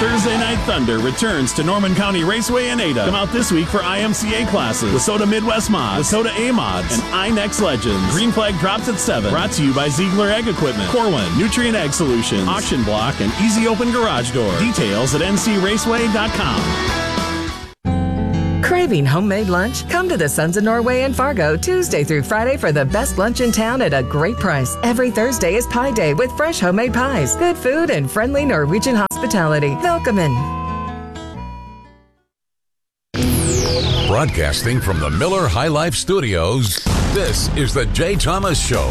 Thursday Night Thunder returns to Norman County Raceway in Ada. Come out this week for IMCA classes, WISSOTA Midwest Mods, WISSOTA A Mods, and iNext Legends. Green flag drops at 7. Brought to you by Ziegler Egg Equipment, Corwin, Nutrient Egg Solutions, Auction Block, and Easy Open Garage Door. Details at ncraceway.com. Craving homemade lunch? Come to the Sons of Norway in Fargo Tuesday through Friday for the best lunch in town at a great price. Every Thursday is Pie Day with fresh homemade pies, good food, and friendly Norwegian hospitality. Welcome. Broadcasting from the Miller High Life Studios, this is the Jay Thomas Show.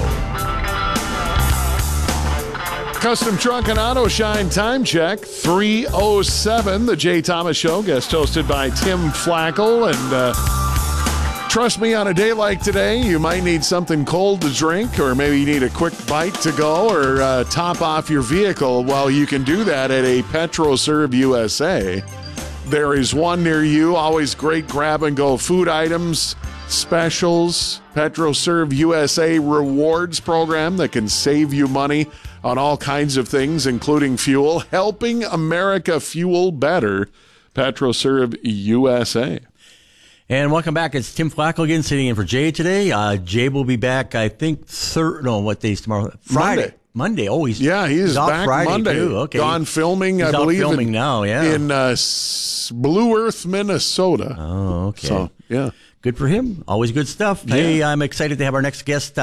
Custom Truck and Auto Shine time check, 3:07. The Jay Thomas Show, guest hosted by Tim Flackel. And trust me, on a day like today, you might need something cold to drink, or maybe you need a quick bite to go, or top off your vehicle. Well, you can do that at a PetroServe USA. There is one near you. Always great grab-and-go food items, specials, PetroServe USA rewards program that can save you money on all kinds of things, including fuel. Helping America fuel better. PetroServe USA. And welcome back. It's Tim Flackel again, sitting in for Jay today. Jay will be back, I think, what day's tomorrow? Friday. Monday. Oh, he's back Friday Monday. Too. Okay. Gone filming, I believe. Filming now, yeah. In Blue Earth, Minnesota. Oh, okay. So, yeah. Good for him. Always good stuff. Yeah. Hey, I'm excited to have our next guest,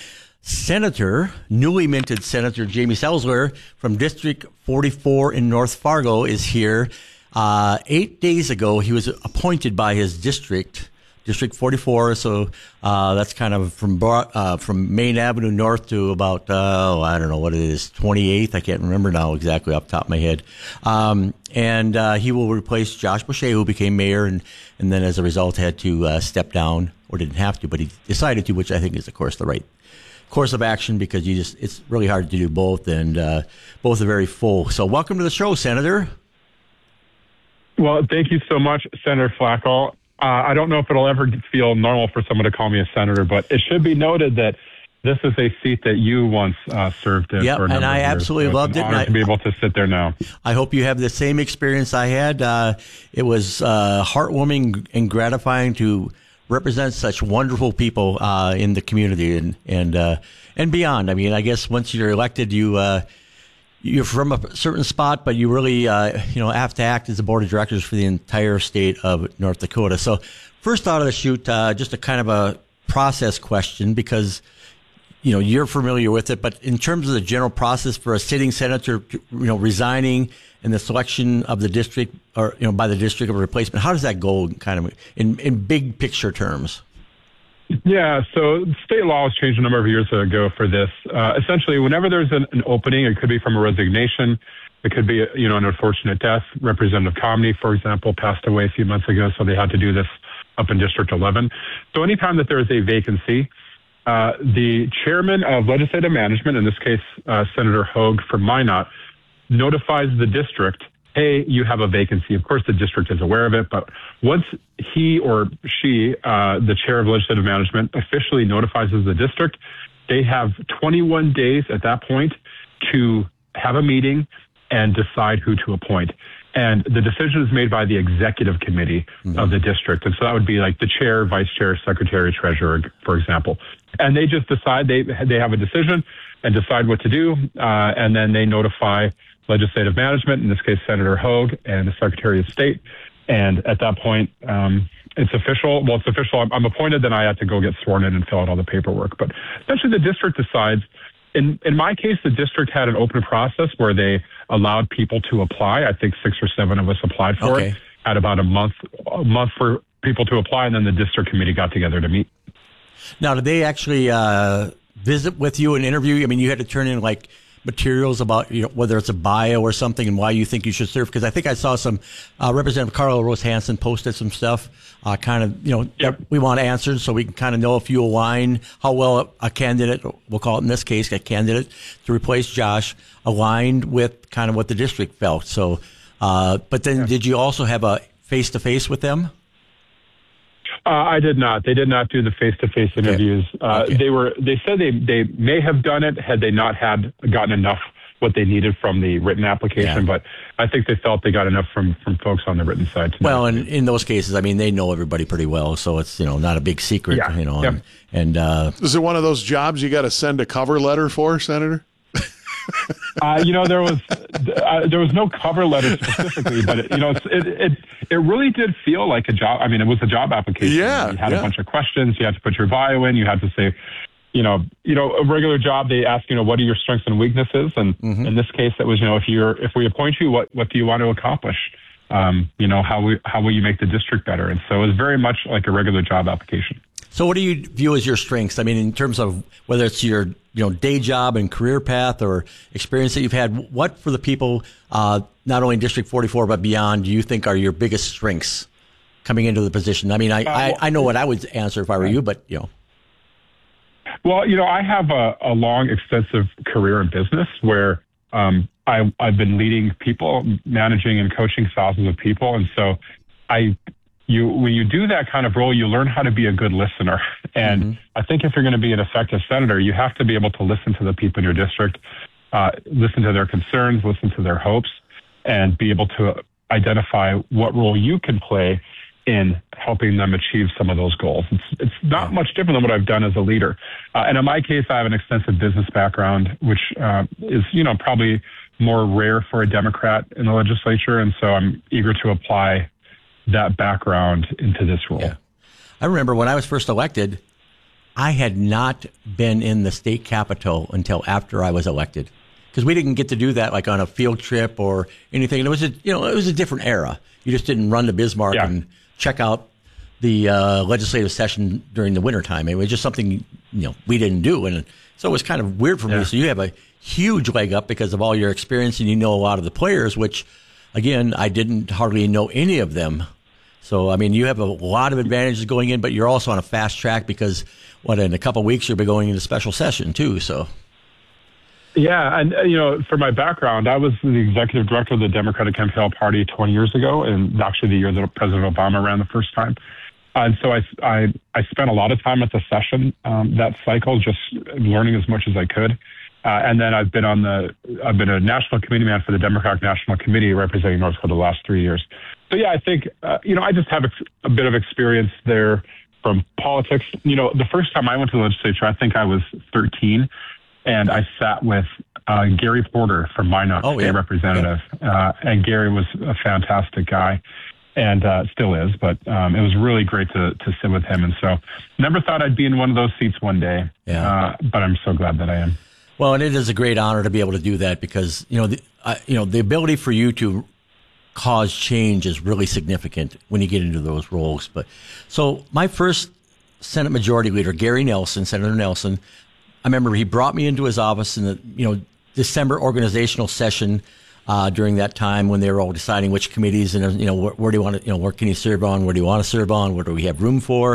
newly minted Senator Jamie Selzler from District 44 in North Fargo is here. 8 days ago, he was appointed by his district, District 44. So that's kind of from Main Avenue North to about, I don't know what it is, 28th. I can't remember now exactly off the top of my head. And he will replace Josh Boucher, who became mayor and then as a result had to step down, or didn't have to, but he decided to, which I think is, of course, the right course of action, because it's really hard to do both, and both are very full. So welcome to the show, Senator. Well, thank you so much, Senator Flackel. I don't know if it'll ever feel normal for someone to call me a senator, but it should be noted that this is a seat that you once served in. Yeah, and I absolutely loved it. To be able to sit there now. I hope you have the same experience I had. It was heartwarming and gratifying to represent such wonderful people in the community and beyond. I mean, I guess once you're elected, you're from a certain spot, but you really have to act as the board of directors for the entire state of North Dakota. So first out of the chute, just a kind of a process question, because you're familiar with it, but in terms of the general process for a sitting senator, resigning and the selection of the district, or by the district of a replacement, how does that go kind of in big picture terms? Yeah, so state law was changed a number of years ago for this. Essentially, whenever there's an opening, it could be from a resignation, it could be an unfortunate death. Representative Comney, for example, passed away a few months ago, so they had to do this up in District 11. So anytime that there is a vacancy, the chairman of legislative management, in this case, Senator Hogue from Minot, notifies the district, hey, you have a vacancy. Of course, the district is aware of it, but once he or she, the chair of legislative management, officially notifies the district, they have 21 days at that point to have a meeting and decide who to appoint. And the decision is made by the executive committee of the district. And so that would be like the chair, vice chair, secretary, treasurer, for example. And they just decide, they have a decision and decide what to do. And then they notify legislative management, in this case, Senator Hogue and the Secretary of State. And at that point, it's official. Well, it's official. I'm appointed, then I have to go get sworn in and fill out all the paperwork. But essentially the district decides. In my case, the district had an open process where they allowed people to apply. I think 6 or 7 of us applied for it. Had about a month for people to apply, and then the district committee got together to meet. Now, did they actually visit with you and interview you? I mean, you had to turn in like materials about whether it's a bio or something and why you think you should serve, because I think I saw some Representative Carla Rose Hansen posted some stuff we want answers so we can kind of know if you align, how well a candidate, we'll call it in this case a candidate to replace Josh, aligned with kind of what the district felt. So but then did you also have a face-to-face with them? I did not. They did not do the face-to-face interviews. They said they may have done it had they not gotten enough what they needed from the written application. Yeah. But I think they felt they got enough from folks on the written side. Well, and in those cases, I mean, they know everybody pretty well, so it's, not a big secret, Yeah. Yep. And Is it one of those jobs you got to send a cover letter for, Senator? There was no cover letter specifically, but it really did feel like a job. I mean, it was a job application. Yeah, you had a bunch of questions. You had to put your bio in. You had to say, a regular job. They ask, what are your strengths and weaknesses? And in this case, it was, if we appoint you, what do you want to accomplish? How will you make the district better? And so it was very much like a regular job application. So what do you view as your strengths? I mean, in terms of whether it's your day job and career path or experience that you've had, what for the people, not only in District 44 but beyond, do you think are your biggest strengths coming into the position? I mean, I know what I would answer if I were you, but Well, I have a long, extensive career in business where I've been leading people, managing and coaching thousands of people, and so when you do that kind of role, you learn how to be a good listener. And I think if you're going to be an effective senator, you have to be able to listen to the people in your district, listen to their concerns, listen to their hopes, and be able to identify what role you can play in helping them achieve some of those goals. It's not much different than what I've done as a leader. And in my case, I have an extensive business background, which is, probably more rare for a Democrat in the legislature. And so I'm eager to apply that background into this role. Yeah. I remember when I was first elected, I had not been in the state capitol until after I was elected, because we didn't get to do that like on a field trip or anything. And it was a different era. You just didn't run to Bismarck and check out the legislative session during the wintertime. It was just something we didn't do, and so it was kind of weird for me. So you have a huge leg up because of all your experience, and a lot of the players, which again I didn't hardly know any of them. So, I mean, you have a lot of advantages going in, but you're also on a fast track because, in a couple of weeks, you'll be going into special session, too, so. Yeah, and, for my background, I was the executive director of the Democratic Campaign Party 20 years ago, and actually the year that President Obama ran the first time. And so I spent a lot of time at the session that cycle, just learning as much as I could. And then I've been a national committee man for the Democratic National Committee representing North Dakota the last 3 years. So, yeah, I think, I just have a bit of experience there from politics. The first time I went to the legislature, I think I was 13, and I sat with Gary Porter from Minot, state representative. And Gary was a fantastic guy and still is, but it was really great to sit with him. And so never thought I'd be in one of those seats one day, but I'm so glad that I am. Well, and it is a great honor to be able to do that because, the ability for you to cause change is really significant when you get into those roles. But so my first Senate Majority Leader, Gary Nelson, Senator Nelson, I remember he brought me into his office in the December organizational session during that time when they were all deciding which committees and where do you want to where can you serve on, where do you want to serve on, what do we have room for.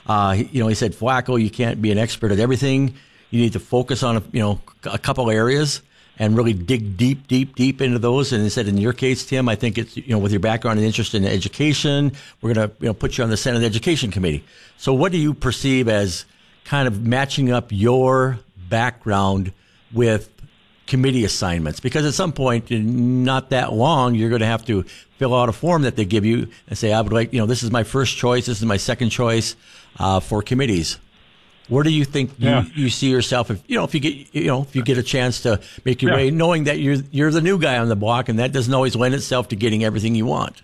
He said, Flacco, you can't be an expert at everything. You need to focus on a couple areas and really dig deep into those. And he said, in your case, Tim, I think it's, with your background and interest in education, we're going to, put you on the Senate Education Committee. So what do you perceive as kind of matching up your background with committee assignments? Because at some point, not that long, you're going to have to fill out a form that they give you and say, I would like, this is my first choice, this is my second choice for committees. Where do you think you see yourself if you get a chance to make your way, knowing that you're the new guy on the block, and that doesn't always lend itself to getting everything you want?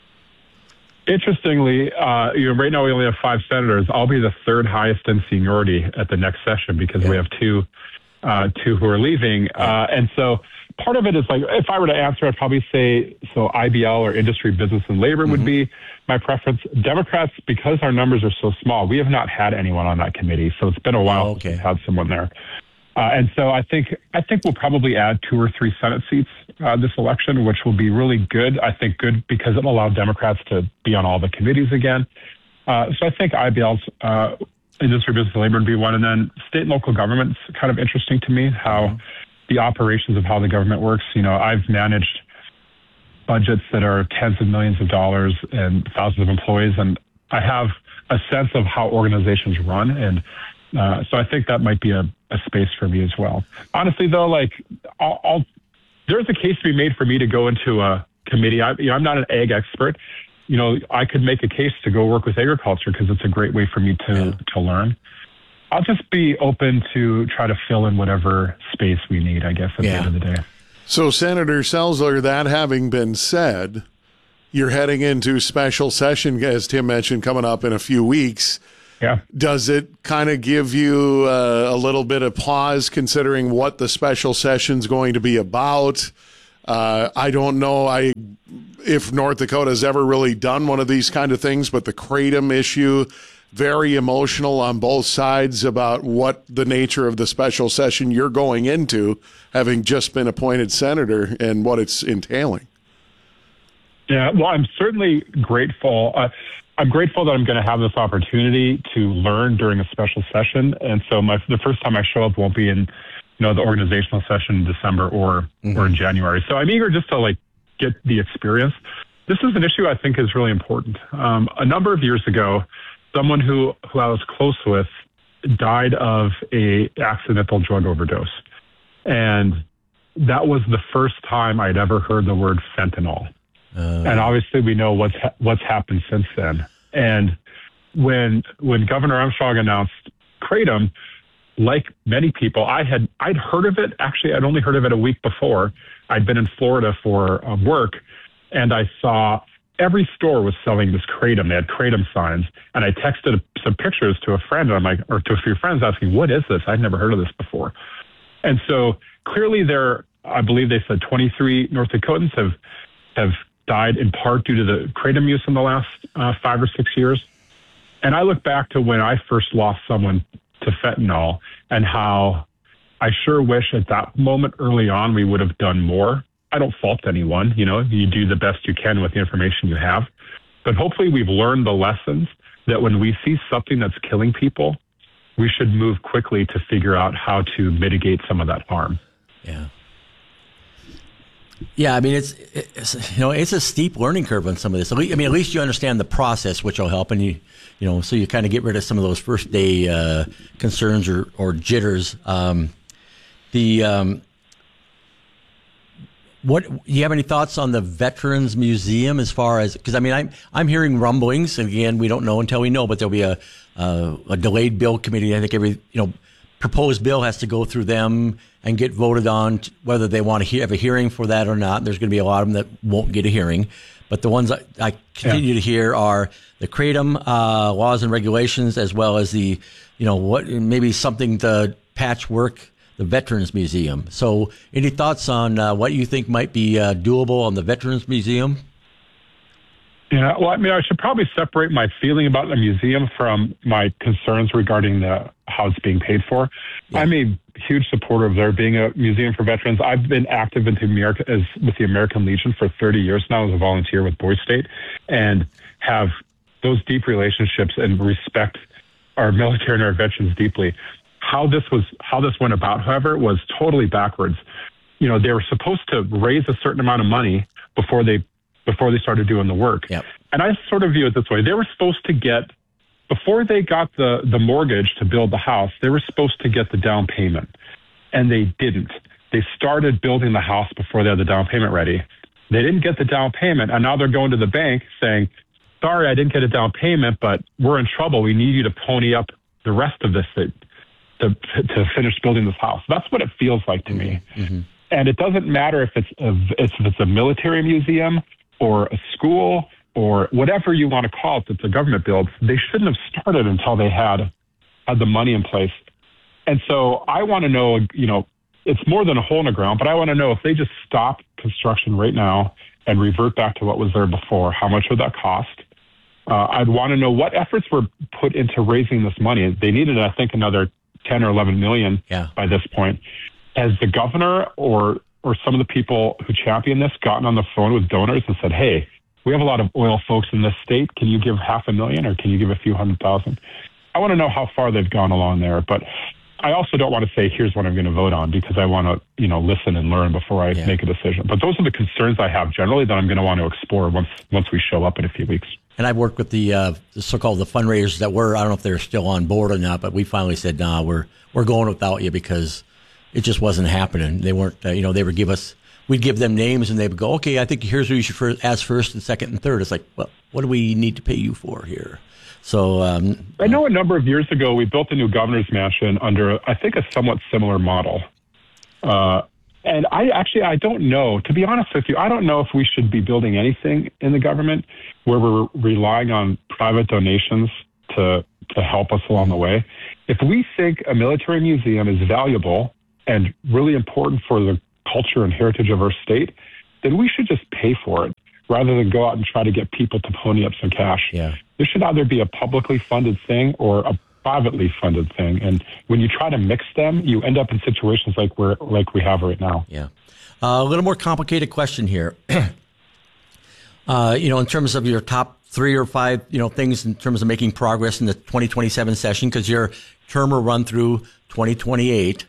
Interestingly, right now we only have 5 senators. I'll be the third highest in seniority at the next session because we have two who are leaving, and so part of it is like if I were to answer, I'd probably say IBL or Industry, Business, and Labor would be my preference. Democrats, because our numbers are so small, we have not had anyone on that committee, so it's been a while since we've had someone there. And so I think we'll probably add 2 or 3 Senate seats this election, which will be really good. I think good because it'll allow Democrats to be on all the committees again. So I think IBL's Industry, Business, and Labor would be one, and then state and local government's kind of interesting to me, how the operations of how the government works. I've managed budgets that are tens of millions of dollars and thousands of employees, and I have a sense of how organizations run, and so I think that might be a space for me as well. Honestly, though, like I'll there's a case to be made for me to go into a committee. I'm not an ag expert. I could make a case to go work with agriculture because it's a great way for me to learn. I'll just be open to try to fill in whatever space we need, I guess, at the end of the day. So, Senator Selzler, that having been said, you're heading into special session, as Tim mentioned, coming up in a few weeks. Yeah. Does it kind of give you a little bit of pause considering what the special session's going to be about? I don't know if North Dakota has ever really done one of these kind of things, but the Kratom issue, very emotional on both sides about what the nature of the special session you're going into, having just been appointed senator, and what it's entailing. Yeah, well, I'm certainly grateful. I'm grateful that I'm going to have this opportunity to learn during a special session. And so the first time I show up won't be in the organizational session in December or in January. So I'm eager just to get the experience. This is an issue I think is really important. A number of years ago, someone who I was close with died of a accidental drug overdose. And that was the first time I'd ever heard the word fentanyl. And obviously we know what's happened since then. And when Governor Armstrong announced Kratom, like many people, I'd heard of it. Actually, I'd only heard of it a week before. I'd been in Florida for work, and I saw every store was selling this Kratom. They had Kratom signs, and I texted some pictures to a friend, or to a few friends, asking, "What is this? I'd never heard of this before." And so clearly, I believe they said 23 North Dakotans have died in part due to the Kratom use in the last 5 or 6 years. And I look back to when I first lost someone to fentanyl, and how I sure wish at that moment early on we would have done more. I don't fault anyone. You do the best you can with the information you have. But hopefully we've learned the lessons that when we see something that's killing people, we should move quickly to figure out how to mitigate some of that harm. Yeah. Yeah, I mean, it's a steep learning curve on some of this. I mean, at least you understand the process, which will help, and so you kind of get rid of some of those first day concerns or jitters. What do you have any thoughts on the Veterans Museum as far as, because I mean, I'm hearing rumblings, and again, we don't know until we know, but there'll be a delayed bill committee. I think every proposed bill has to go through them and get voted on whether they want to have a hearing for that or not. There's going to be a lot of them that won't get a hearing. But the ones I continue to hear are the Kratom laws and regulations, as well as the, what maybe something to patchwork the Veterans Museum. So any thoughts on what you think might be doable on the Veterans Museum? Yeah, well, I mean, I should probably separate my feeling about the museum from my concerns regarding how it's being paid for. Yeah. I'm a huge supporter of there being a museum for veterans. I've been active with the American Legion for 30 years now as a volunteer with Boys State, and have those deep relationships and respect our military and our veterans deeply. How this went about, however, was totally backwards. They were supposed to raise a certain amount of money before they started doing the work. Yep. And I sort of view it this way. They were supposed to get, before they got the mortgage to build the house, they were supposed to get the down payment. And they didn't. They started building the house before they had the down payment ready. They didn't get the down payment, and now they're going to the bank saying, "Sorry, I didn't get a down payment, but we're in trouble. We need you to pony up the rest of this to finish building this house." That's what it feels like to me. Mm-hmm. And it doesn't matter if it's a military museum or a school or whatever you want to call it that the government builds. They shouldn't have started until they had the money in place. And so I want to know, it's more than a hole in the ground, but I want to know if they just stop construction right now and revert back to what was there before, how much would that cost? I'd want to know what efforts were put into raising this money. They needed, I think, another 10 or 11 million by this point. Has the governor or some of the people who champion this gotten on the phone with donors and said, "Hey, we have a lot of oil folks in this state. Can you give $500,000 or can you give a few $100,000? I want to know how far they've gone along there. But I also don't want to say, here's what I'm going to vote on, because I want to, listen and learn before I make a decision. But those are the concerns I have generally that I'm going to want to explore once we show up in a few weeks. And I've worked with the so-called the fundraisers that were, I don't know if they're still on board or not, but we finally said, "Nah, we're going without you," because it just wasn't happening. They weren't, they would give us we'd give them names, and they would go, okay, I think here's who you should ask first and second and third. It's like, well, what do we need to pay you for here? So I know a number of years ago we built a new governor's mansion under, I think, a somewhat similar model. And I don't know, to be honest with you, I don't know if we should be building anything in the government where we're relying on private donations to help us along the way. If we think a military museum is valuable and really important for the culture and heritage of our state, then we should just pay for it rather than go out and try to get people to pony up some cash. Yeah. There should either be a publicly funded thing or a privately funded thing. And when you try to mix them, you end up in situations like we have right now. Yeah. A little more complicated question here. In terms of your top 3 or 5, things in terms of making progress in the 2027 session, because your term will run through 2028.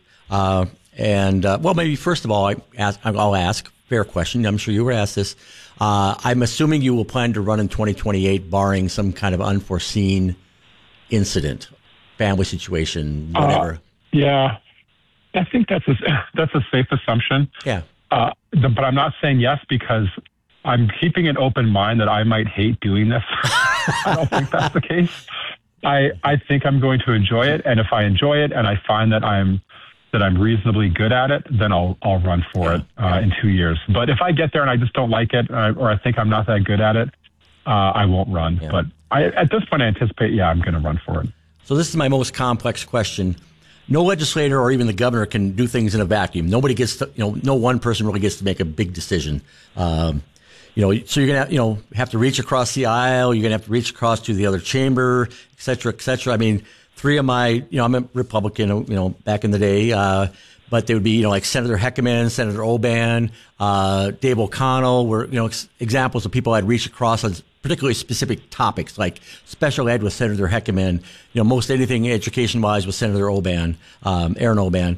Maybe first of all, I'll ask, fair question. I'm sure you were asked this. I'm assuming you will plan to run in 2028, barring some kind of unforeseen incident, family situation, whatever. Yeah, I think that's a safe assumption. Yeah. But I'm not saying yes because I'm keeping an open mind that I might hate doing this. I don't think that's the case. I think I'm going to enjoy it, and if I enjoy it and I find that I'm reasonably good at it, then I'll run for it in 2 years. But if I get there and I just don't like it, or I think I'm not that good at it, I won't run. Yeah. But at this point, I anticipate, I'm going to run for it. So this is my most complex question. No legislator or even the governor can do things in a vacuum. Nobody gets to, no one person really gets to make a big decision. So you're going to, have to reach across the aisle. You're going to have to reach across to the other chamber, et cetera, et cetera. I mean, 3 of my, I'm a Republican, back in the day, but they would be, like Senator Heckman, Senator Oban, Dave O'Connell were, examples of people I'd reach across on particularly specific topics, like special ed with Senator Heckman, most anything education-wise with Senator Oban, Aaron Oban.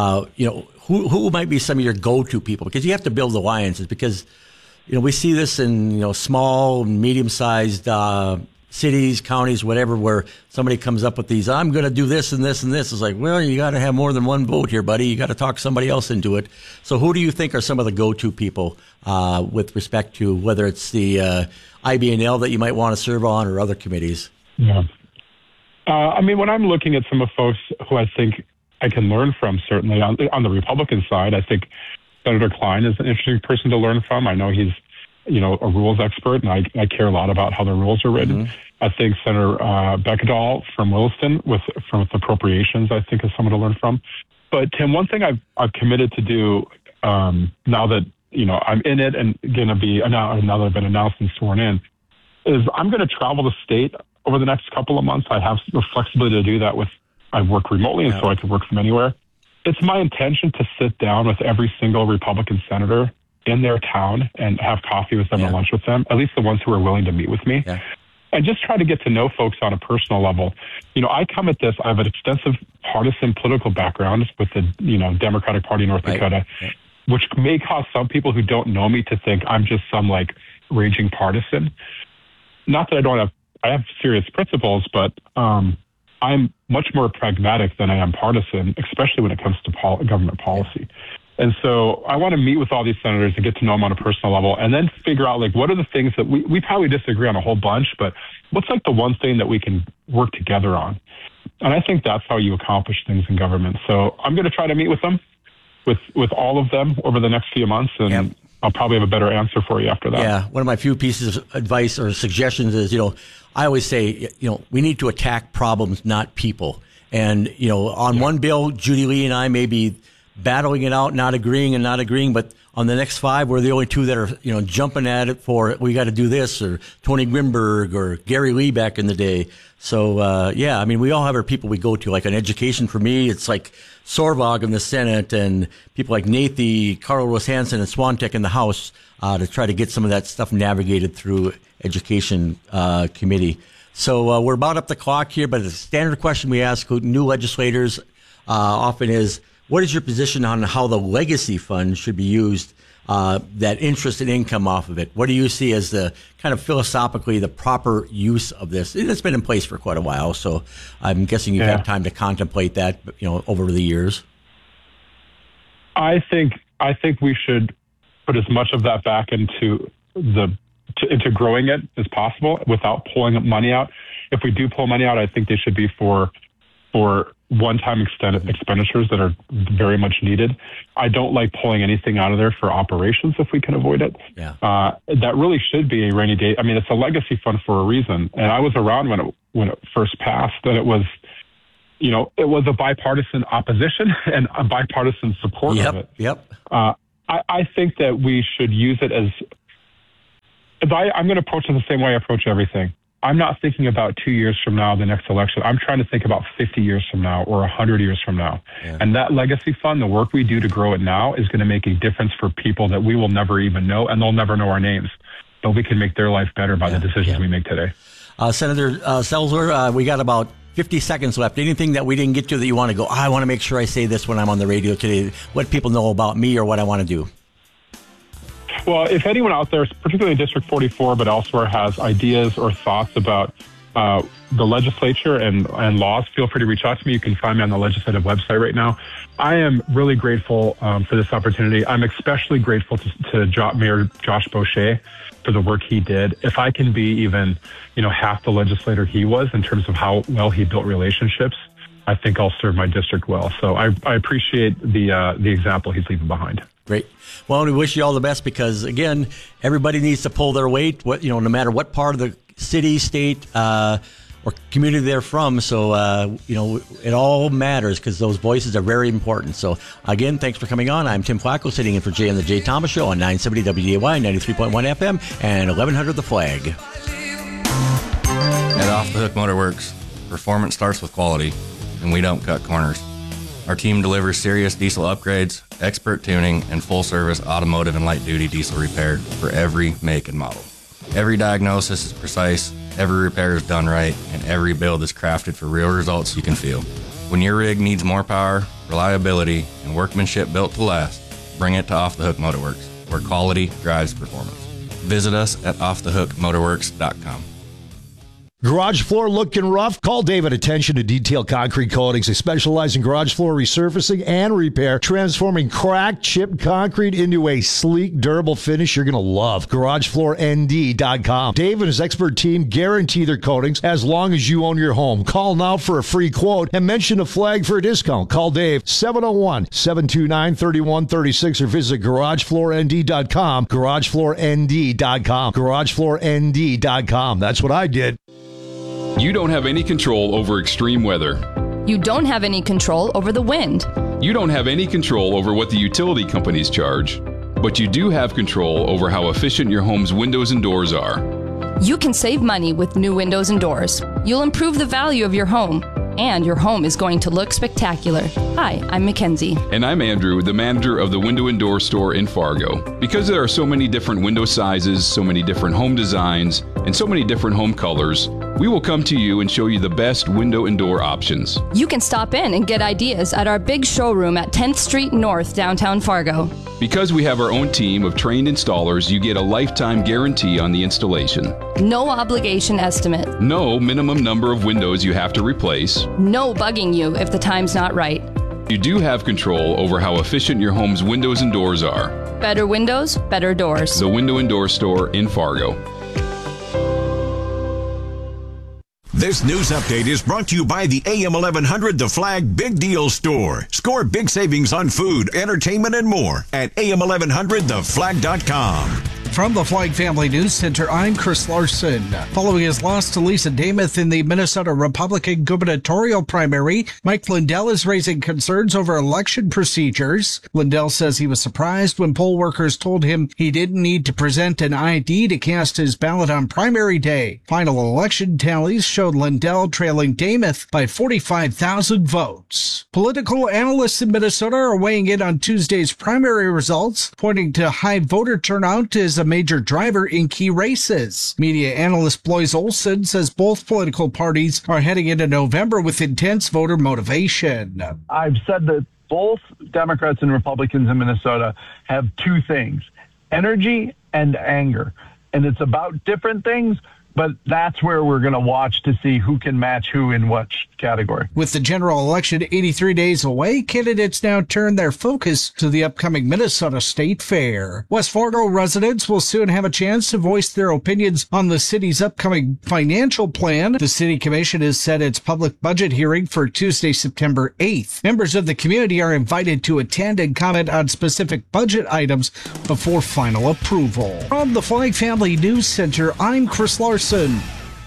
Who might be some of your go-to people? Because you have to build alliances because, we see this in, small, medium-sized cities, counties, whatever, where somebody comes up with these, I'm going to do this and this and this. It's like, well, you got to have more than one vote here, buddy. You got to talk somebody else into it. So who do you think are some of the go-to people with respect to whether it's the IBNL that you might want to serve on or other committees? Yeah. When I'm looking at some of folks who I think I can learn from, certainly on the Republican side, I think Senator Klein is an interesting person to learn from. I know he's a rules expert, and I care a lot about how the rules are written. Mm-hmm. I think Senator Bekkedahl from Williston with appropriations, I think, is someone to learn from. But Tim, one thing I've committed to do now that I'm in it and going to be now that I've been announced and sworn in, is I'm going to travel the state over the next couple of months. I have the flexibility to do that I work remotely, and so I can work from anywhere. It's my intention to sit down with every single Republican senator in their town and have coffee with them or lunch with them, at least the ones who are willing to meet with me, and just try to get to know folks on a personal level. I come at this, I have an extensive partisan political background with the, Democratic Party of North Dakota, which may cause some people who don't know me to think I'm just some raging partisan. Not that I have serious principles, but I'm much more pragmatic than I am partisan, especially when it comes to government policy. And so I want to meet with all these senators and get to know them on a personal level and then figure out what are the things that we probably disagree on a whole bunch, but what's the one thing that we can work together on? And I think that's how you accomplish things in government. So I'm going to try to meet with them, with all of them over the next few months, and I'll probably have a better answer for you after that. Yeah. One of my few pieces of advice or suggestions is, I always say, we need to attack problems, not people. And, on one bill, Judy Lee and I may be battling it out, not agreeing, but on the next 5, we're the only 2 that are, jumping at it for, we got to do this, or Tony Grimberg or Gary Lee back in the day. So, we all have our people we go to, like on education for me, it's like Sorvag in the Senate and people like Nathy, Carl Rose Hansen, and Swantek in the House, to try to get some of that stuff navigated through education, committee. So, we're about up the clock here, but the standard question we ask new legislators, often is, what is your position on how the legacy fund should be used, that interest and income off of it? What do you see as the kind of philosophically the proper use of this? It's been in place for quite a while, so I'm guessing you've had time to contemplate that, over the years. I think we should put as much of that back into into growing it as possible without pulling money out. If we do pull money out, I think they should be for one-time expenditures that are very much needed. I don't like pulling anything out of there for operations if we can avoid it. Yeah. That really should be a rainy day. I mean, it's a legacy fund for a reason. And I was around when it first passed, and it was a bipartisan opposition and a bipartisan support of it. Yep. I think that we should use it as I'm going to approach it the same way I approach everything. I'm not thinking about 2 years from now, the next election. I'm trying to think about 50 years from now or 100 years from now. Yeah. And that legacy fund, the work we do to grow it now, is going to make a difference for people that we will never even know, and they'll never know our names. But we can make their life better by the decisions we make today. Senator Selzer, we got about 50 seconds left. Anything that we didn't get to that you want to go, I want to make sure I say this when I'm on the radio today, what people know about me or what I want to do? Well, if anyone out there, particularly in District 44, but elsewhere, has ideas or thoughts about the legislature and laws, feel free to reach out to me. You can find me on the legislative website right now. I am really grateful for this opportunity. I'm especially grateful to Mayor Josh Boucher for the work he did. If I can be even, half the legislator he was in terms of how well he built relationships, I think I'll serve my district well. So I appreciate the example he's leaving behind. Great. Well, we wish you all the best because, again, everybody needs to pull their weight, no matter what part of the city, state, or community they're from. So, it all matters because those voices are very important. So, again, thanks for coming on. I'm Tim Flacco, sitting in for Jay on the Jay Thomas Show on 970 WDAY, 93.1 FM, and 1100 The Flag. At Off the Hook Motorworks, performance starts with quality, and we don't cut corners. Our team delivers serious diesel upgrades, expert tuning, and full-service automotive and light-duty diesel repair for every make and model. Every diagnosis is precise, every repair is done right, and every build is crafted for real results you can feel. When your rig needs more power, reliability, and workmanship built to last, bring it to Off the Hook Motorworks, where quality drives performance. Visit us at offthehookmotorworks.com. Garage floor looking rough? Call David Attention to Detail Concrete Coatings. They specialize in garage floor resurfacing and repair, transforming cracked, chipped concrete into a sleek, durable finish you're going to love. GarageFloorND.com. Dave and his expert team guarantee their coatings as long as you own your home. Call now for a free quote and mention a flag for a discount. Call Dave 701-729-3136 or visit GarageFloorND.com. GarageFloorND.com. GarageFloorND.com. That's what I did. You don't have any control over extreme weather. You don't have any control over the wind. You don't have any control over what the utility companies charge. But you do have control over how efficient your home's windows and doors are. You can save money with new windows and doors. You'll improve the value of your home. And your home is going to look spectacular. Hi, I'm Mackenzie. And I'm Andrew, the manager of the Window and Door Store in Fargo. Because there are so many different window sizes, so many different home designs, and so many different home colors, we will come to you and show you the best window and door options. You can stop in and get ideas at our big showroom at 10th Street North, downtown Fargo. Because we have our own team of trained installers, you get a lifetime guarantee on the installation. No obligation estimate. No minimum number of windows you have to replace. No bugging you if the time's not right. You do have control over how efficient your home's windows and doors are. Better windows, better doors. The Window and Door Store in Fargo. This news update is brought to you by the AM 1100 The Flag Big Deal Store. Score big savings on food, entertainment, and more at AM1100theflag.com. From the Flag Family News Center, I'm Chris Larson. Following his loss to Lisa Namath in the Minnesota Republican gubernatorial primary, Mike Lindell is raising concerns over election procedures. Lindell says he was surprised when poll workers told him he didn't need to present an ID to cast his ballot on primary day. Final election tallies showed Lindell trailing Namath by 45,000 votes. Political analysts in Minnesota are weighing in on Tuesday's primary results, pointing to high voter turnout as a major driver in key races. Media analyst Blois Olson says both political parties are heading into November with intense voter motivation. I've said that both Democrats and Republicans in Minnesota have two things, energy and anger. And it's about different things, but that's where we're going to watch to see who can match who in which category. With the general election 83 days away, candidates now turn their focus to the upcoming Minnesota State Fair. West Fargo residents will soon have a chance to voice their opinions on the city's upcoming financial plan. The City Commission has set its public budget hearing for Tuesday, September 8th. Members of the community are invited to attend and comment on specific budget items before final approval. From the Flag Family News Center, I'm Chris Larson.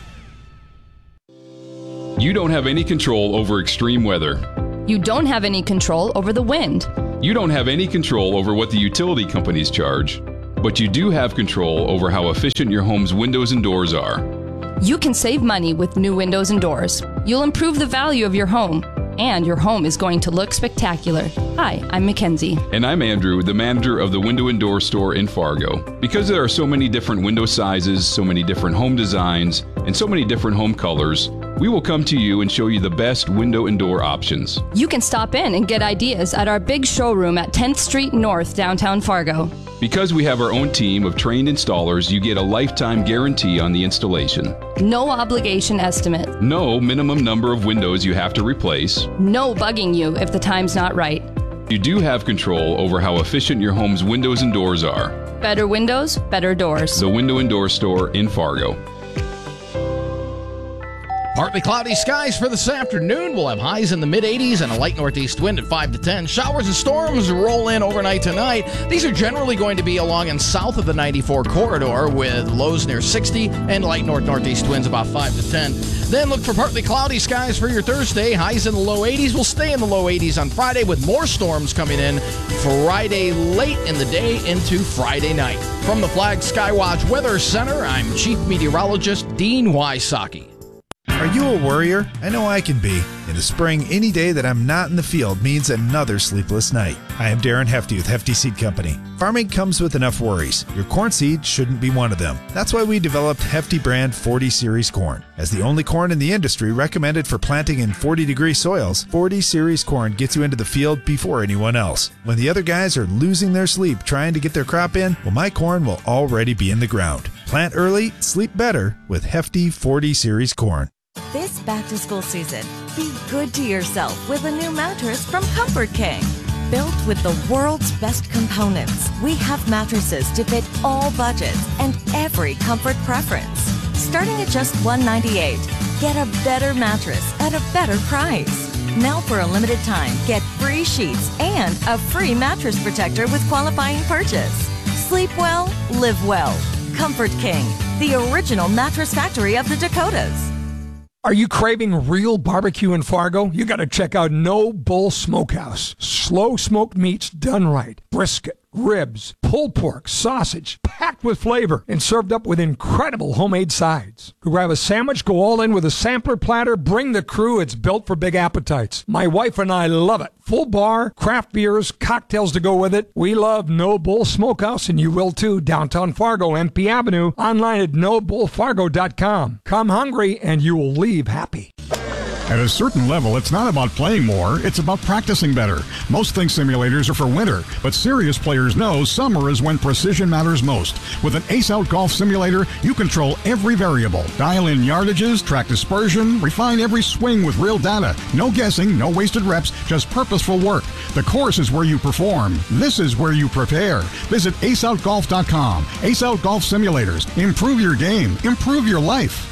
You don't have any control over extreme weather. You don't have any control over the wind. You don't have any control over what the utility companies charge. But you do have control over how efficient your home's windows and doors are. You can save money with new windows and doors. You'll improve the value of your home, and your home is going to look spectacular. Hi, I'm Mackenzie. And I'm Andrew, the manager of the Window and Door Store in Fargo. Because there are so many different window sizes, so many different home designs, and so many different home colors, we will come to you and show you the best window and door options. You can stop in and get ideas at our big showroom at 10th Street North, downtown Fargo. Because we have our own team of trained installers, you get a lifetime guarantee on the installation. No obligation estimate. No minimum number of windows you have to replace. No bugging you if the time's not right. You do have control over how efficient your home's windows and doors are. Better windows, better doors. The Window and Door Store in Fargo. Partly cloudy skies for this afternoon. We'll have highs in the mid-80s and a light northeast wind at 5 to 10. Showers and storms roll in overnight tonight. These are generally going to be along and south of the 94 corridor with lows near 60 and light north-northeast winds about 5 to 10. Then look for partly cloudy skies for your Thursday. Highs in the low 80s. We'll stay in the low 80s on Friday with more storms coming in Friday late in the day into Friday night. From the Flag Skywatch Weather Center, I'm Chief Meteorologist Dean Wysocki. Are you a worrier? I know I can be. In the spring, any day that I'm not in the field means another sleepless night. I am Darren Hefty with Hefty Seed Company. Farming comes with enough worries. Your corn seed shouldn't be one of them. That's why we developed Hefty brand 40 Series corn. As the only corn in the industry recommended for planting in 40-degree soils, 40 Series corn gets you into the field before anyone else. When the other guys are losing their sleep trying to get their crop in, well, my corn will already be in the ground. Plant early, sleep better with Hefty 40 Series corn. This back-to-school season, be good to yourself with a new mattress from Comfort King. Built with the world's best components, we have mattresses to fit all budgets and every comfort preference. Starting at just $198, get a better mattress at a better price. Now for a limited time, get free sheets and a free mattress protector with qualifying purchase. Sleep well, live well. Comfort King, the original mattress factory of the Dakotas. Are you craving real barbecue in Fargo? You got to check out No Bull Smokehouse. Slow smoked meats done right. Brisket, ribs, pulled pork, sausage, packed with flavor and served up with incredible homemade sides. Grab a sandwich, go all in with a sampler platter, bring the crew. It's built for big appetites. My wife and I love it. Full bar, craft beers, cocktails to go with it. We love No Bull Smokehouse, and you will too. Downtown Fargo, MP Avenue. Online at nobullfargo.com. Come hungry, and you will leave happy. At a certain level, it's not about playing more, it's about practicing better. Most think simulators are for winter, but serious players know summer is when precision matters most. With an Ace Out Golf Simulator, you control every variable. Dial in yardages, track dispersion, refine every swing with real data. No guessing, no wasted reps, just purposeful work. The course is where you perform. This is where you prepare. Visit aceoutgolf.com. Ace Out Golf Simulators. Improve your game. Improve your life.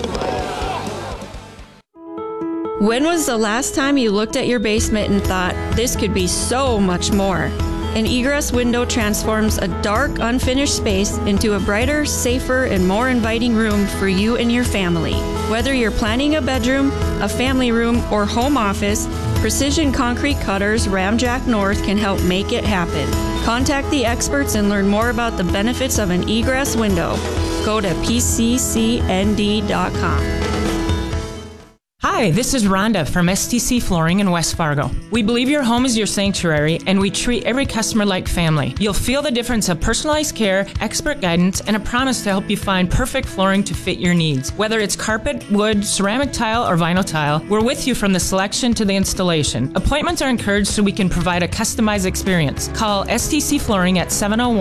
When was the last time you looked at your basement and thought, this could be so much more? An egress window transforms a dark, unfinished space into a brighter, safer, and more inviting room for you and your family. Whether you're planning a bedroom, a family room, or home office, Precision Concrete Cutters Ramjack North can help make it happen. Contact the experts and learn more about the benefits of an egress window. Go to pccnd.com. Hi, this is Rhonda from STC Flooring in West Fargo. We believe your home is your sanctuary, and we treat every customer like family. You'll feel the difference of personalized care, expert guidance, and a promise to help you find perfect flooring to fit your needs. Whether it's carpet, wood, ceramic tile, or vinyl tile, we're with you from the selection to the installation. Appointments are encouraged so we can provide a customized experience. Call STC Flooring at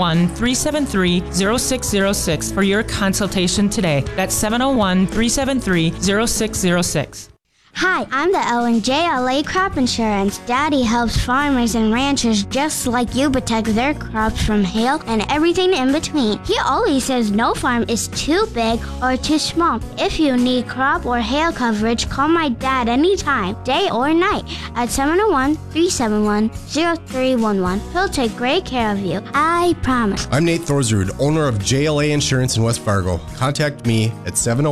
701-373-0606 for your consultation today. That's 701-373-0606. Hi, I'm the Ellen J. LA Crop Insurance. Daddy helps farmers and ranchers just like you protect their crops from hail and everything in between. He always says no farm is too big or too small. If you need crop or hail coverage, call my dad anytime, day or night, at 701-371-0311. He'll take great care of you. I promise. I'm Nate Thorsrud, owner of JLA Insurance in West Fargo. Contact me at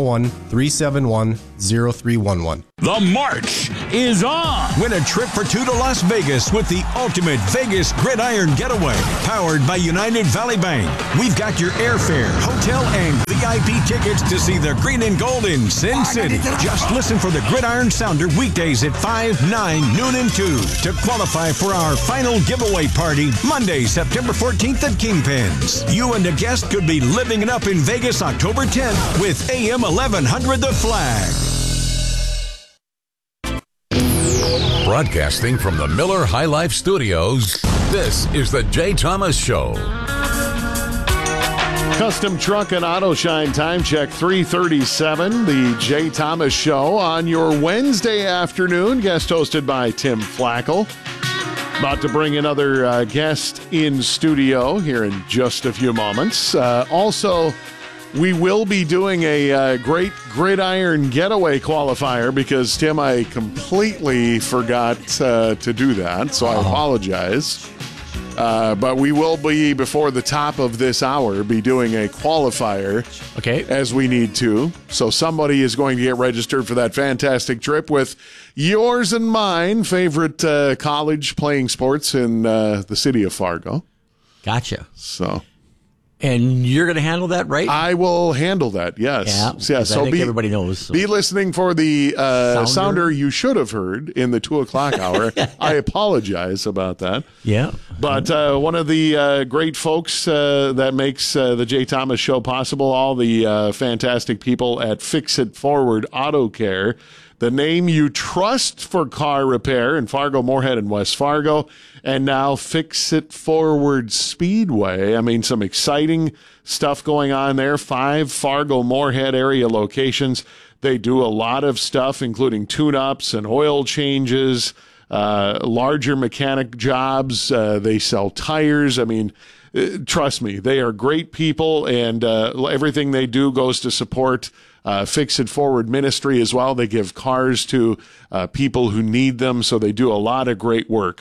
701-371-0311. The march is on. Win a trip for two to Las Vegas with the ultimate Vegas Gridiron Getaway, powered by United Valley Bank. We've got your airfare, hotel, and VIP tickets to see the green and gold in Sin City. Just listen for the Gridiron Sounder weekdays at 5, 9, noon, and 2 to qualify for our final giveaway party Monday, September 14th at Kingpins. You and a guest could be living it up in Vegas October 10th with AM 1100 The Flag. Broadcasting from the Miller High Life Studios, this is the Jay Thomas Show. Custom Truck and Auto Shine time check 3:37. The Jay Thomas Show on your Wednesday afternoon. Guest hosted by Tim Flackel. About to bring another guest in studio here in just a few moments. Also, we will be doing a great Gridiron Getaway qualifier because, Tim, I completely forgot to do that, so I apologize. But we will be, before the top of this hour, be doing a qualifier as we need to. So somebody is going to get registered for that fantastic trip with yours and mine favorite college playing sports in the city of Fargo. Gotcha. So... And you're going to handle that, right? I will handle that, yes. Yeah, so I think everybody knows. So. Be listening for the sounder you should have heard in the 2 o'clock hour. I apologize about that. Yeah. But one of the great folks that makes the Jay Thomas Show possible, all the fantastic people at Fix It Forward Auto Care, the name you trust for car repair in Fargo, Moorhead, and West Fargo. And now Fix It Forward Speedway. I mean, some exciting stuff going on there. 5 Fargo, Moorhead area locations. They do a lot of stuff, including tune-ups and oil changes, larger mechanic jobs. They sell tires. I mean, trust me, they are great people, and everything they do goes to support Fix It Forward Ministry as well. They give cars to people who need them, so they do a lot of great work.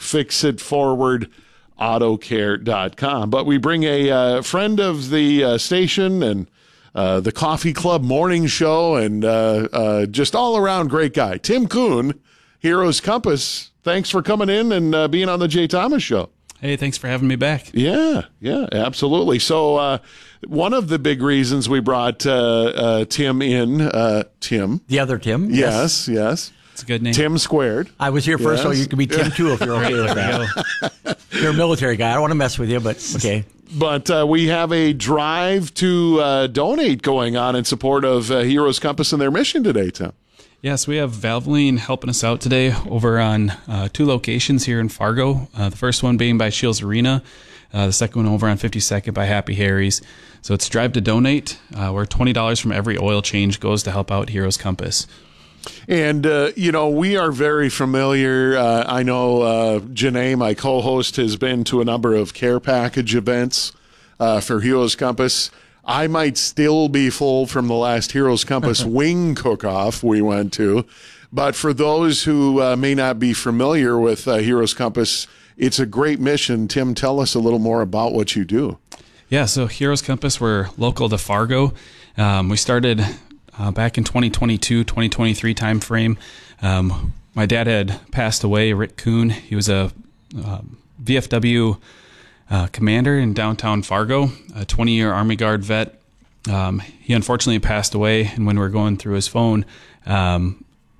FixItForwardAutoCare.com. But we bring a friend of the station and the Coffee Club morning show and just all-around great guy, Tim Kuhn, Heroes Compass. Thanks for coming in and being on the Jay Thomas Show. Hey, thanks for having me back. Yeah, absolutely. So one of the big reasons we brought Tim in, Tim. The other Tim? Yes. It's a good name. Tim Squared. I was here first, so you can be Tim too if you're okay with that. You're a military guy. I don't want to mess with you, but okay. But we have a drive to donate going on in support of Heroes Compass and their mission today, Tim. Yes, we have Valvoline helping us out today over on 2 locations here in Fargo. The first one being by Shields Arena, the second one over on 52nd by Happy Harry's. So it's Drive to Donate, where $20 from every oil change goes to help out Heroes Compass. And, we are very familiar. I know Janae, my co-host, has been to a number of care package events for Heroes Compass. I might still be full from the last Heroes Compass wing cook-off we went to. But for those who may not be familiar with Heroes Compass, it's a great mission. Tim, tell us a little more about what you do. Yeah, so Heroes Compass, we're local to Fargo. We started back in 2022, 2023 timeframe. My dad had passed away, Rick Kuhn. He was a VFW commander in downtown Fargo, a 20-year Army Guard vet. He unfortunately passed away, and when we were going through his phone,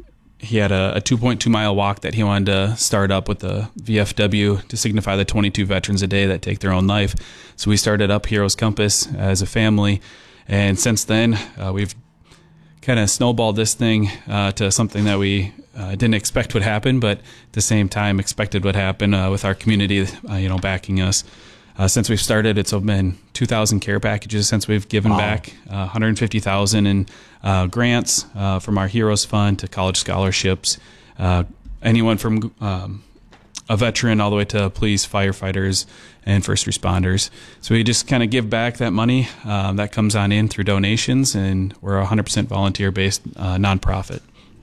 he had a 2.2 mile walk that he wanted to start up with the VFW to signify the 22 veterans a day that take their own life. So we started up Heroes Compass as a family, and since then we've kind of snowballed this thing to something that we didn't expect would happen, but at the same time expected would happen with our community, backing us. Since we've started, it's been 2,000 care packages since we've given back, 150,000 in grants from our Heroes Fund to college scholarships, anyone from a veteran all the way to police, firefighters, and first responders. So we just kind of give back that money that comes on in through donations, and we're a 100% volunteer-based nonprofit.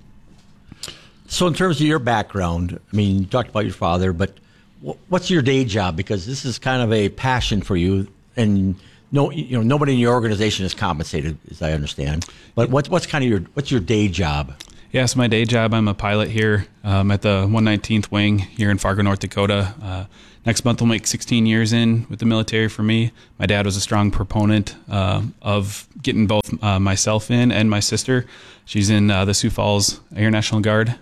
So in terms of your background, I mean, you talked about your father, but what's your day job? Because this is kind of a passion for you, and nobody in your organization is compensated, as I understand. But what's your day job? Yes, my day job, I'm a pilot here at the 119th Wing here in Fargo, North Dakota. Next month will make 16 years in with the military for me. My dad was a strong proponent of getting both myself in and my sister. She's in the Sioux Falls Air National Guard.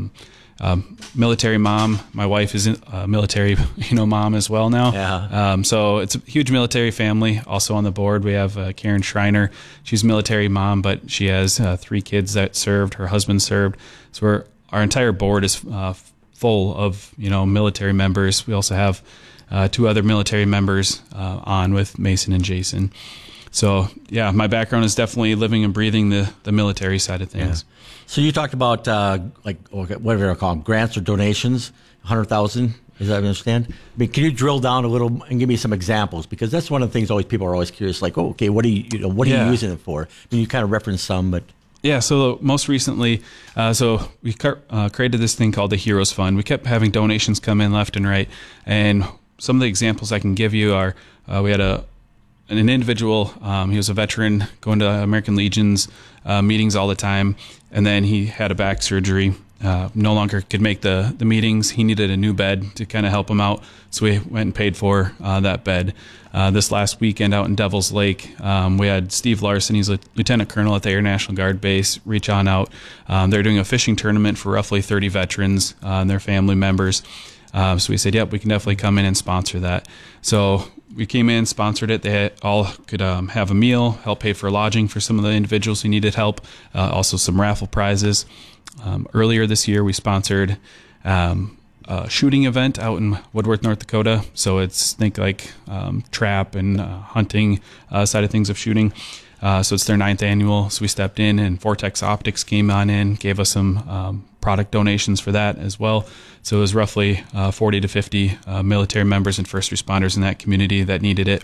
Military mom. My wife is a military, mom as well now. Yeah. So it's a huge military family. Also on the board, we have Karen Schreiner. She's a military mom, but she has 3 kids that served. Her husband served. So our entire board is full of, military members. We also have 2 other military members on with Mason and Jason. So, yeah, my background is definitely living and breathing the military side of things. Yeah. So you talked about whatever I call them, grants or donations, 100,000, as I understand. I mean, can you drill down a little and give me some examples? Because that's one of the things people are always curious, like, what are you using it for? I mean, you kind of referenced some, but. Yeah, so most recently, we created this thing called the Heroes Fund. We kept having donations come in left and right, and some of the examples I can give you are we had an individual, he was a veteran going to American Legion's meetings all the time, and then he had a back surgery, no longer could make the meetings. He needed a new bed to kind of help him out, so we went and paid for that bed. This last weekend out in Devil's Lake, we had Steve Larson, he's a lieutenant colonel at the Air National Guard base, reach on out. They're doing a fishing tournament for roughly 30 veterans and their family members. So we said, yep, we can definitely come in and sponsor that. So we came in, sponsored it. They all could have a meal, help pay for lodging for some of the individuals who needed help, also some raffle prizes. Earlier this year, we sponsored a shooting event out in Woodworth, North Dakota. So it's like trap and hunting side of things of shooting. So it's their 9th annual. So we stepped in, and Vortex Optics came on in, gave us some product donations for that as well. So it was roughly 40 to 50 military members and first responders in that community that needed it.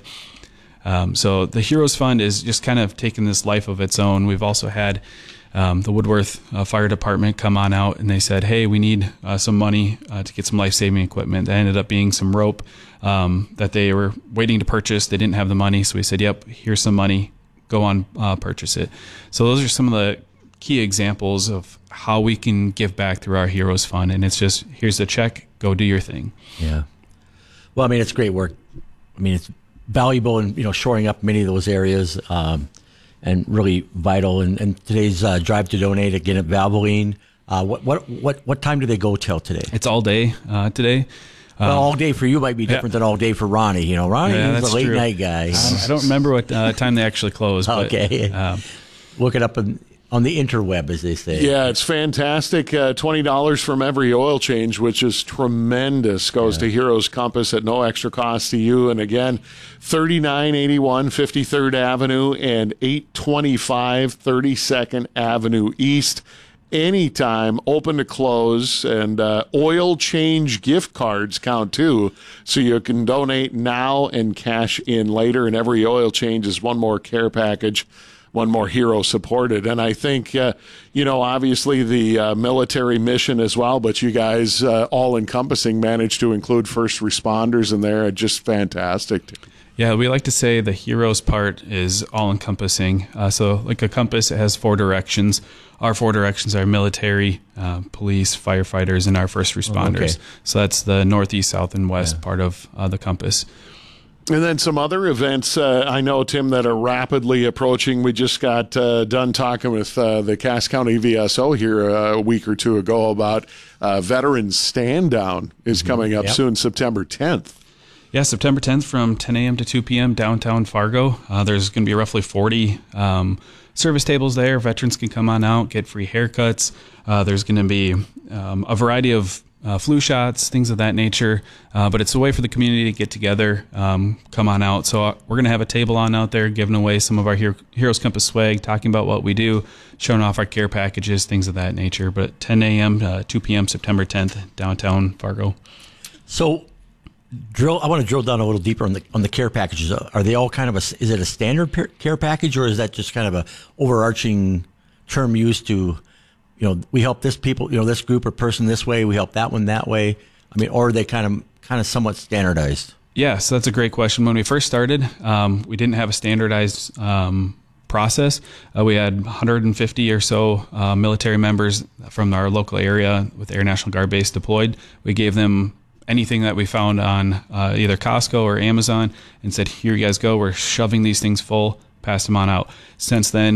So the Heroes Fund is just kind of taken this life of its own. We've also had the Woodworth Fire Department come on out, and they said, hey, we need some money to get some life-saving equipment. That ended up being some rope that they were waiting to purchase. They didn't have the money, so we said, yep, here's some money. Go on, purchase it. So those are some of the key examples of how we can give back through our Heroes Fund, and it's just, here's the check, go do your thing. Yeah. Well, I mean, it's great work. I mean, it's valuable in shoring up many of those areas, and really vital. And today's Drive to Donate again at Valvoline. What time do they go till today? It's all day today. Well, all day for you might be different than all day for Ronnie. Ronnie is a late night guy. I don't remember what time they actually close. But, okay. Look it up on the interweb, as they say. Yeah, it's fantastic. $20 from every oil change, which is tremendous. Goes to Heroes Compass at no extra cost to you. And again, 3981 53rd Avenue and 825 32nd Avenue East. Anytime, open to close, and oil change gift cards count too, so you can donate now and cash in later, and every oil change is one more care package, one more hero supported. And I think, obviously the military mission as well, but you guys all encompassing managed to include first responders in there. Just fantastic. Yeah, we like to say the heroes part is all-encompassing. So like a compass, it has 4 directions. Our 4 directions are military, police, firefighters, and our first responders. Okay. So that's the northeast, south, and west part of the compass. And then some other events I know, Tim, that are rapidly approaching. We just got done talking with the Cass County VSO here a week or two ago about Veterans Stand Down is coming up soon, September 10th. Yeah, September 10th from 10 a.m. to 2 p.m. downtown Fargo. There's going to be roughly 40 service tables there. Veterans can come on out, get free haircuts. There's going to be a variety of flu shots, things of that nature. But it's a way for the community to get together, come on out. So we're going to have a table on out there giving away some of our Heroes Compass swag, talking about what we do, showing off our care packages, things of that nature. But 10 a.m. 2 p.m. September 10th, downtown Fargo. So I want to drill down a little deeper on the care packages. Are they all kind of is it a standard care package, or is that just kind of a overarching term used to, we help this people, this group or person this way, we help that one that way? I mean, or are they kind of somewhat standardized? Yeah, so that's a great question. When we first started, we didn't have a standardized process. We had 150 or so military members from our local area with Air National Guard base deployed. We gave them anything that we found on either Costco or Amazon and said, here you guys go. We're shoving these things full, pass them on out. Since then,